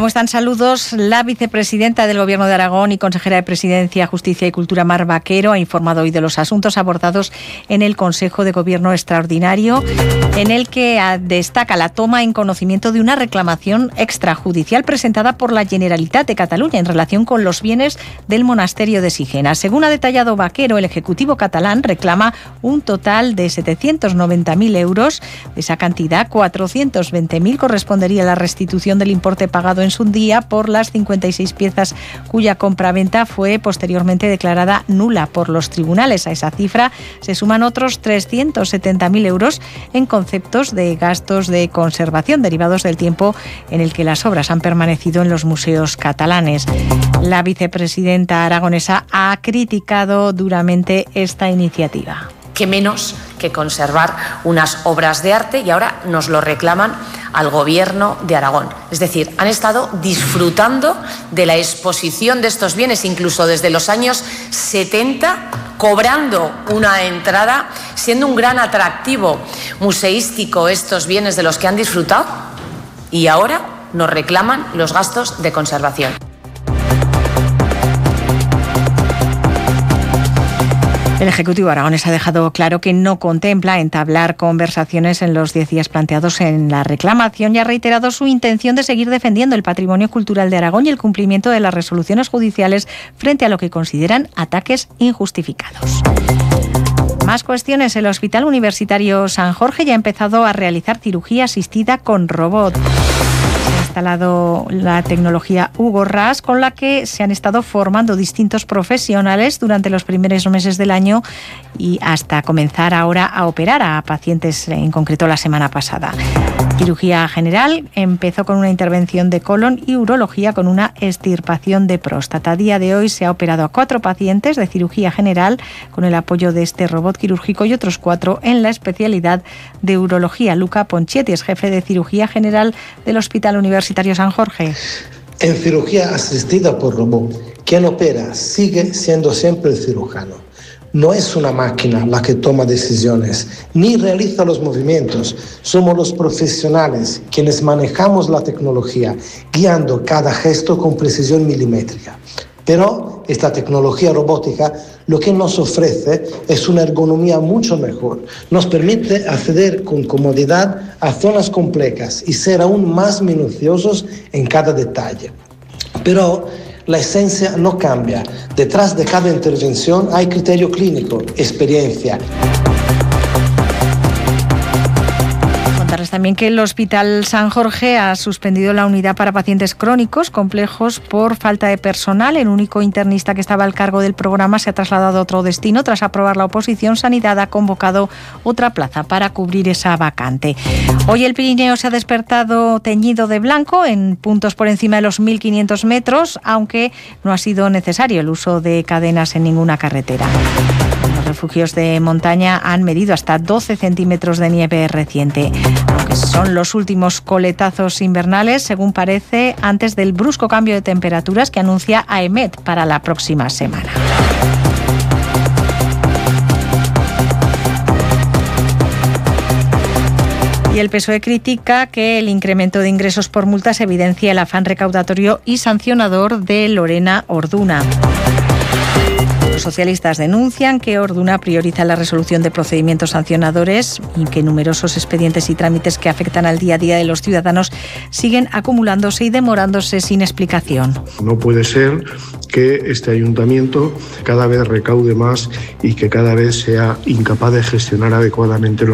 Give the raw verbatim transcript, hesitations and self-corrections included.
¿Cómo están? Saludos. La vicepresidenta del Gobierno de Aragón y consejera de Presidencia, Justicia y Cultura, Mar Vaquero, ha informado hoy de los asuntos abordados en el Consejo de Gobierno Extraordinario, en el que destaca la toma en conocimiento de una reclamación extrajudicial presentada por la Generalitat de Cataluña en relación con los bienes del monasterio de Sigena. Según ha detallado Vaquero, el Ejecutivo catalán reclama un total de setecientos noventa mil euros. De esa cantidad, cuatrocientos veinte mil correspondería a la restitución del importe pagado en su día por las cincuenta y seis piezas cuya compraventa fue posteriormente declarada nula por los tribunales. A esa cifra se suman otros trescientos setenta mil euros en conceptos de gastos de conservación derivados del tiempo en el que las obras han permanecido en los museos catalanes. La vicepresidenta aragonesa ha criticado duramente esta iniciativa. ¿Qué menos que conservar unas obras de arte? Y ahora nos lo reclaman al Gobierno de Aragón. Es decir, han estado disfrutando de la exposición de estos bienes, incluso desde los años setenta, cobrando una entrada, siendo un gran atractivo museístico estos bienes de los que han disfrutado, y ahora nos reclaman los gastos de conservación. El Ejecutivo aragonés ha dejado claro que no contempla entablar conversaciones en los diez días planteados en la reclamación y ha reiterado su intención de seguir defendiendo el patrimonio cultural de Aragón y el cumplimiento de las resoluciones judiciales frente a lo que consideran ataques injustificados. Más cuestiones. El Hospital Universitario San Jorge ya ha empezado a realizar cirugía asistida con robot. Se ha instalado la tecnología Hugo Ras, con la que se han estado formando distintos profesionales durante los primeros meses del año y hasta comenzar ahora a operar a pacientes, en concreto la semana pasada. Cirugía general empezó con una intervención de colon y urología con una extirpación de próstata. A día de hoy se ha operado a cuatro pacientes de cirugía general con el apoyo de este robot quirúrgico y otros cuatro en la especialidad de urología. Luca Ponchetti es jefe de cirugía general del Hospital Universitario San Jorge. En cirugía asistida por robot, quien opera sigue siendo siempre el cirujano. No es una máquina la que toma decisiones, ni realiza los movimientos. Somos los profesionales quienes manejamos la tecnología, guiando cada gesto con precisión milimétrica. Pero esta tecnología robótica lo que nos ofrece es una ergonomía mucho mejor. Nos permite acceder con comodidad a zonas complejas y ser aún más minuciosos en cada detalle. Pero la esencia no cambia. Detrás de cada intervención hay criterio clínico, experiencia. Contarles también que el Hospital San Jorge ha suspendido la unidad para pacientes crónicos complejos por falta de personal. El único internista que estaba al cargo del programa se ha trasladado a otro destino. Tras aprobar la oposición, Sanidad ha convocado otra plaza para cubrir esa vacante. Hoy el Pirineo se ha despertado teñido de blanco en puntos por encima de los mil quinientos metros, aunque no ha sido necesario el uso de cadenas en ninguna carretera. Los refugios de montaña han medido hasta doce centímetros de nieve reciente, aunque son los últimos coletazos invernales, según parece, antes del brusco cambio de temperaturas que anuncia AEMET para la próxima semana. Y el P S O E critica que el incremento de ingresos por multas evidencia el afán recaudatorio y sancionador de Lorena Orduna. Los socialistas denuncian que Orduna prioriza la resolución de procedimientos sancionadores y que numerosos expedientes y trámites que afectan al día a día de los ciudadanos siguen acumulándose y demorándose sin explicación. No puede ser que este ayuntamiento cada vez recaude más y que cada vez sea incapaz de gestionar adecuadamente los